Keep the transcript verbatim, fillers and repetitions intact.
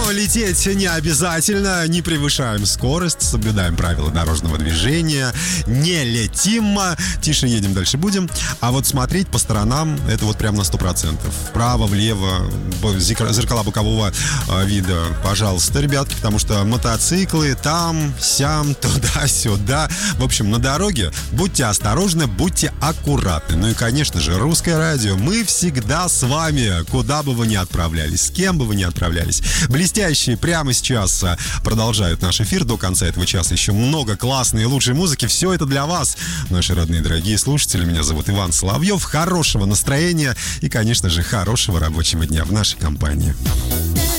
Но лететь не обязательно, не превышаем скорость, соблюдаем правила дорожного движения, не летим, тише едем, дальше будем. А вот смотреть по сторонам, это вот прям на сто процентов. Вправо, влево, зеркала бокового вида, пожалуйста, ребятки, потому что мотоциклы там, сям, туда-сюда. В общем, на дороге будьте осторожны, будьте аккуратны. Ну и, конечно же, Русское радио. Мы всегда с вами, куда бы вы ни отправлялись, с кем бы вы ни отправлялись. Блестящие прямо сейчас продолжают наш эфир. До конца этого часа еще много классной и лучшей музыки. Все это для вас, наши родные дорогие слушатели. Меня зовут Иван Соловьев. Хорошего настроения и, конечно же, хорошего рабочего дня в нашей компании.